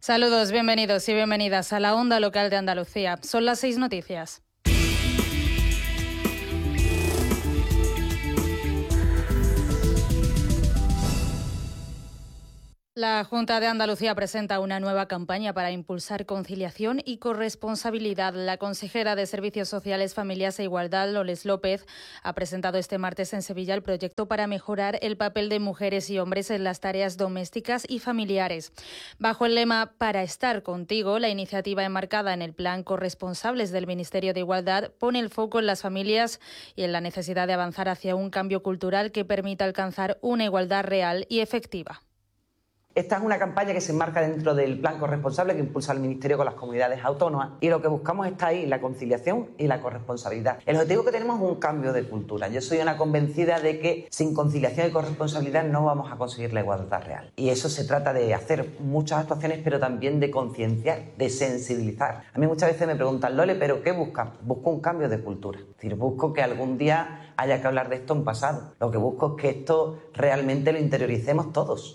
Saludos, bienvenidos y bienvenidas a la Onda Local de Andalucía. Son las 6 noticias. La Junta de Andalucía presenta una nueva campaña para impulsar conciliación y corresponsabilidad. La consejera de Servicios Sociales, Familias e Igualdad, Loles López, ha presentado este martes en Sevilla el proyecto para mejorar el papel de mujeres y hombres en las tareas domésticas y familiares. Bajo el lema Para estar contigo, la iniciativa enmarcada en el Plan Corresponsables del Ministerio de Igualdad pone el foco en las familias y en la necesidad de avanzar hacia un cambio cultural que permita alcanzar una igualdad real y efectiva. Esta es una campaña que se enmarca dentro del plan corresponsable que impulsa el Ministerio con las comunidades autónomas y lo que buscamos está ahí, la conciliación y la corresponsabilidad. El objetivo que tenemos es un cambio de cultura. Yo soy una convencida de que sin conciliación y corresponsabilidad no vamos a conseguir la igualdad real. Y eso se trata de hacer muchas actuaciones, pero también de concienciar, de sensibilizar. A mí muchas veces me preguntan, Lole, ¿pero qué buscan? Busco un cambio de cultura. Es decir, busco que algún día haya que hablar de esto en pasado. Lo que busco es que esto realmente lo interioricemos todos.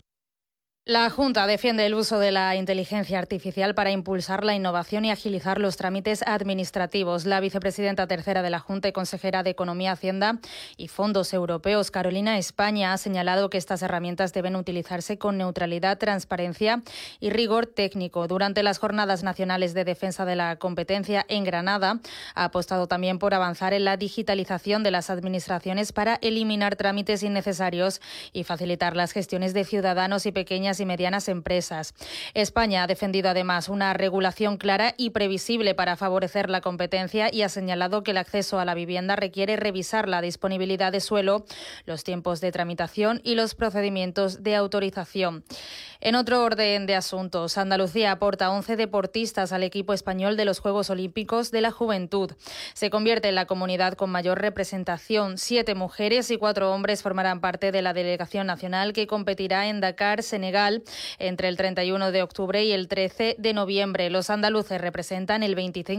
La Junta defiende el uso de la inteligencia artificial para impulsar la innovación y agilizar los trámites administrativos. La vicepresidenta tercera de la Junta y consejera de Economía, Hacienda y Fondos Europeos, Carolina España, ha señalado que estas herramientas deben utilizarse con neutralidad, transparencia y rigor técnico. Durante las Jornadas Nacionales de Defensa de la Competencia en Granada, ha apostado también por avanzar en la digitalización de las administraciones para eliminar trámites innecesarios y facilitar las gestiones de ciudadanos y pequeñas y medianas empresas. España ha defendido además una regulación clara y previsible para favorecer la competencia y ha señalado que el acceso a la vivienda requiere revisar la disponibilidad de suelo, los tiempos de tramitación y los procedimientos de autorización. En otro orden de asuntos, Andalucía aporta 11 deportistas al equipo español de los Juegos Olímpicos de la Juventud. Se convierte en la comunidad con mayor representación. 7 mujeres y 4 hombres formarán parte de la delegación nacional que competirá en Dakar, Senegal, entre el 31 de octubre y el 13 de noviembre. Los andaluces representan el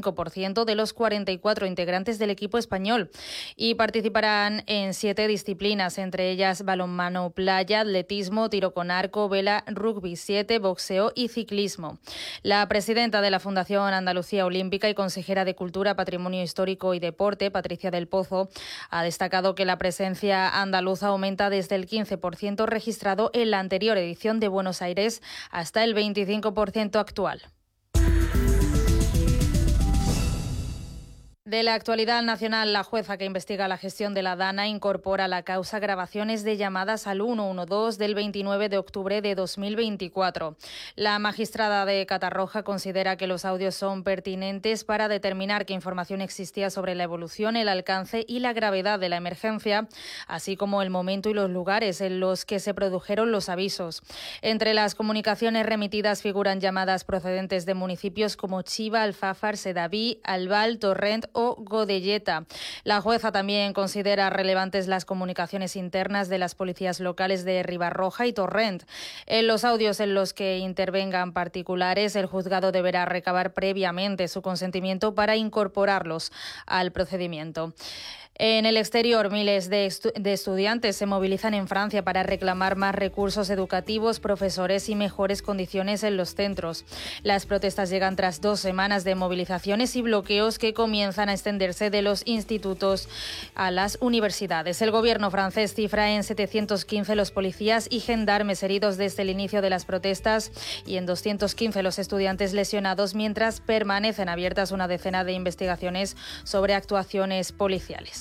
25% de los 44 integrantes del equipo español y participarán en 7 disciplinas, entre ellas balonmano playa, atletismo, tiro con arco, vela, rugby 7, boxeo y ciclismo. La presidenta de la Fundación Andalucía Olímpica y consejera de Cultura, Patrimonio Histórico y Deporte, Patricia del Pozo, ha destacado que la presencia andaluza aumenta desde el 15% registrado en la anterior edición de Buenos Aires hasta el 25% actual. De la actualidad nacional, la jueza que investiga la gestión de la DANA incorpora a la causa grabaciones de llamadas al 112 del 29 de octubre de 2024. La magistrada de Catarroja considera que los audios son pertinentes para determinar qué información existía sobre la evolución, el alcance y la gravedad de la emergencia, así como el momento y los lugares en los que se produjeron los avisos. Entre las comunicaciones remitidas figuran llamadas procedentes de municipios como Chiva, Alfafar, Sedaví, Albal, Torrent o Godelleta. La jueza también considera relevantes las comunicaciones internas de las policías locales de Ribarroja y Torrent. En los audios en los que intervengan particulares, el juzgado deberá recabar previamente su consentimiento para incorporarlos al procedimiento. En el exterior, miles de estudiantes se movilizan en Francia para reclamar más recursos educativos, profesores y mejores condiciones en los centros. Las protestas llegan tras 2 semanas de movilizaciones y bloqueos que comienzan a extenderse de los institutos a las universidades. El gobierno francés cifra en 715 los policías y gendarmes heridos desde el inicio de las protestas y en 215 los estudiantes lesionados, mientras permanecen abiertas una decena de investigaciones sobre actuaciones policiales.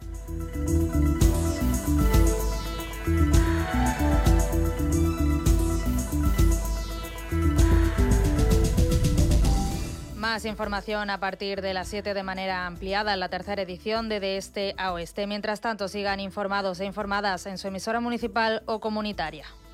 Más información a partir de las 7 de manera ampliada en la tercera edición de Este a Oeste. Mientras tanto, sigan informados e informadas en su emisora municipal o comunitaria.